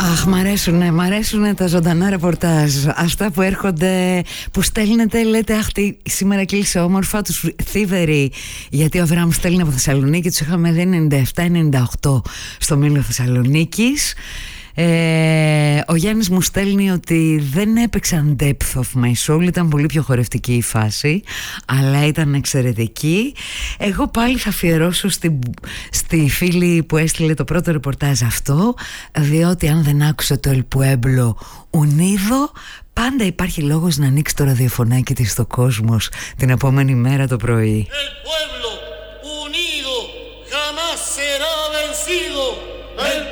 Αχ, μ' αρέσουνε τα ζωντανά ρεπορτάζ. Αυτά που έρχονται, που στέλνετε, λέτε, αχ, σήμερα κλείσε όμορφα, τους θύβεροι. Γιατί ο Αβραάμ στέλνει από Θεσσαλονίκη, τους είχαμε δει 97-98 στο Μήλο Θεσσαλονίκης. Ο Γιάννης μου στέλνει ότι δεν έπαιξαν depth of my soul, ήταν πολύ πιο χορευτική η φάση, αλλά ήταν εξαιρετική. Εγώ πάλι θα αφιερώσω στη φίλη που έστειλε το πρώτο ρεπορτάζ αυτό, διότι αν δεν άκουσε το El Pueblo Unido, πάντα υπάρχει λόγος να ανοίξει το ραδιοφωνάκι της στο Κόσμος την επόμενη μέρα το πρωί. El pueblo unido jamás será vencido. El